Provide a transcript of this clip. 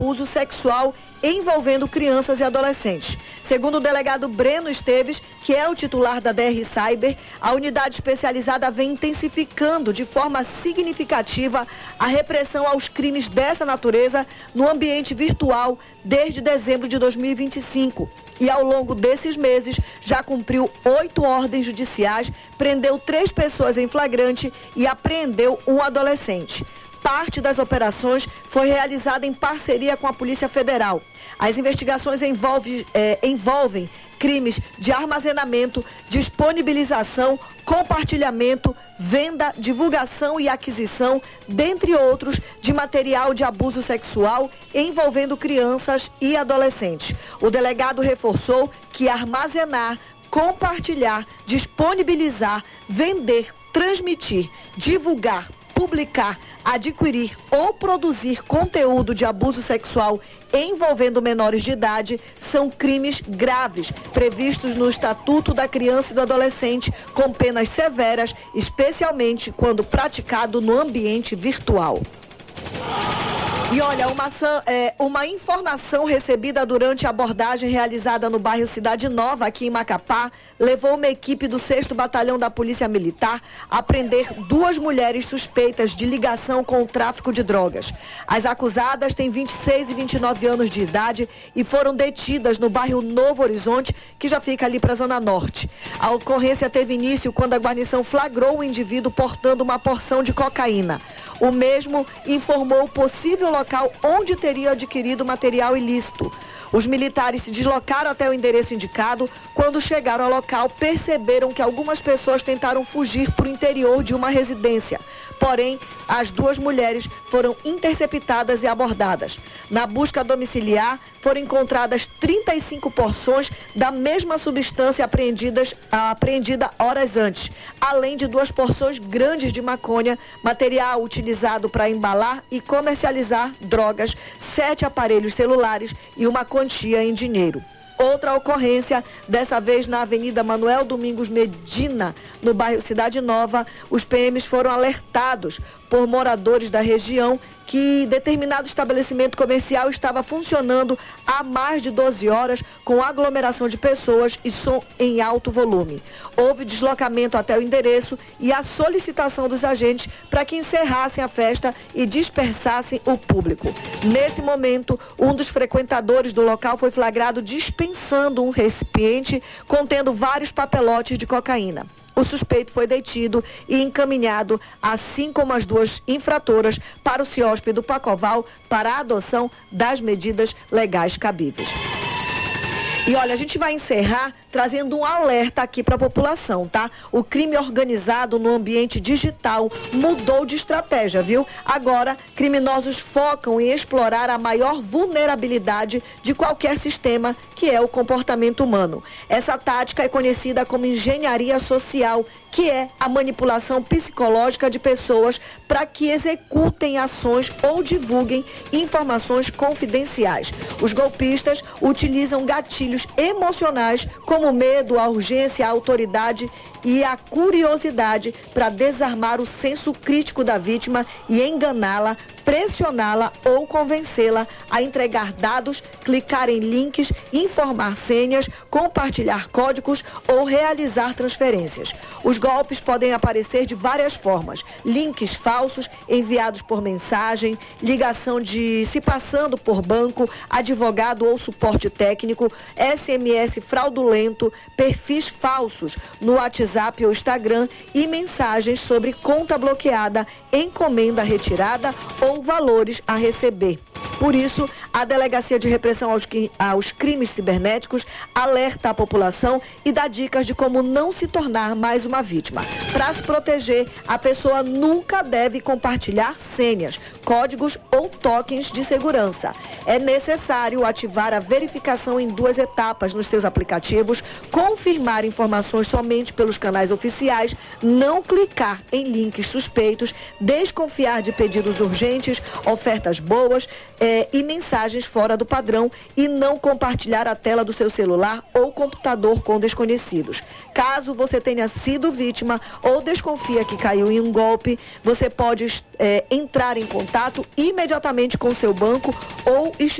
abuso sexual envolvendo crianças e adolescentes. Segundo o delegado Breno Esteves, que é o titular da DR Cyber, a unidade especializada vem intensificando de forma significativa a repressão aos crimes dessa natureza no ambiente virtual desde dezembro de 2025. E ao longo desses meses já cumpriu 8 ordens judiciais, prendeu 3 pessoas em flagrante e apreendeu um adolescente. Parte das operações foi realizada em parceria com a Polícia Federal. As investigações envolvem crimes de armazenamento, disponibilização, compartilhamento, venda, divulgação e aquisição, dentre outros, de material de abuso sexual envolvendo crianças e adolescentes. O delegado reforçou que armazenar, compartilhar, disponibilizar, vender, transmitir, divulgar, publicar, adquirir ou produzir conteúdo de abuso sexual envolvendo menores de idade são crimes graves, previstos no Estatuto da Criança e do Adolescente, com penas severas, especialmente quando praticado no ambiente virtual. E olha, uma informação recebida durante a abordagem realizada no bairro Cidade Nova, aqui em Macapá, levou uma equipe do 6º Batalhão da Polícia Militar a prender 2 mulheres suspeitas de ligação com o tráfico de drogas. As acusadas têm 26 e 29 anos de idade e foram detidas no bairro Novo Horizonte, que já fica ali para a Zona Norte. A ocorrência teve início quando a guarnição flagrou o indivíduo portando uma porção de cocaína. O mesmo informou o possível local onde teria adquirido material ilícito. Os militares se deslocaram até o endereço indicado. Quando chegaram ao local, perceberam que algumas pessoas tentaram fugir para o interior de uma residência. Porém, as 2 mulheres foram interceptadas e abordadas. Na busca domiciliar, foram encontradas 35 porções da mesma substância apreendida horas antes, além de 2 porções grandes de maconha, material utilizado para embalar e comercializar drogas, 7 aparelhos celulares e uma quantia em dinheiro. Outra ocorrência, dessa vez na Avenida Manuel Domingos Medina, no bairro Cidade Nova, os PMs foram alertados por moradores da região que determinado estabelecimento comercial estava funcionando há mais de 12 horas com aglomeração de pessoas e som em alto volume. Houve deslocamento até o endereço e a solicitação dos agentes para que encerrassem a festa e dispersassem o público. Nesse momento, um dos frequentadores do local foi flagrado dispensando um recipiente contendo vários papelotes de cocaína. O suspeito foi detido e encaminhado, assim como as 2 infratoras, para o CIOSP do Pacoval para a adoção das medidas legais cabíveis. E olha, a gente vai encerrar trazendo um alerta aqui para a população, tá? O crime organizado no ambiente digital mudou de estratégia, viu? Agora, criminosos focam em explorar a maior vulnerabilidade de qualquer sistema, que é o comportamento humano. Essa tática é conhecida como engenharia social, que é a manipulação psicológica de pessoas para que executem ações ou divulguem informações confidenciais. Os golpistas utilizam gatilhos emocionais como o medo, a urgência, a autoridade e a curiosidade para desarmar o senso crítico da vítima e enganá-la, pressioná-la ou convencê-la a entregar dados, clicar em links, informar senhas, compartilhar códigos ou realizar transferências. Os golpes podem aparecer de várias formas: links falsos enviados por mensagem, ligação se passando por banco, advogado ou suporte técnico, SMS fraudulento, perfis falsos no WhatsApp ou Instagram e mensagens sobre conta bloqueada, encomenda retirada ou valores a receber. Por isso, a Delegacia de Repressão aos Crimes Cibernéticos alerta a população e dá dicas de como não se tornar mais uma vítima. Para se proteger, a pessoa nunca deve compartilhar senhas, códigos ou tokens de segurança. É necessário ativar a verificação em 2 etapas nos seus aplicativos, confirmar informações somente pelos canais oficiais, não clicar em links suspeitos, desconfiar de pedidos urgentes, ofertas boas, e mensagens fora do padrão e não compartilhar a tela do seu celular ou computador com desconhecidos. Caso você tenha sido vítima ou desconfia que caiu em um golpe, você pode entrar em contato imediatamente com o seu banco ou